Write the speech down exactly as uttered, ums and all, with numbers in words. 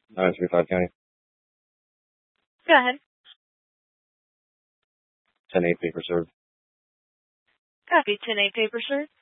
nine three five County. Go ahead. ten eight paper served. Copy. ten eight paper served.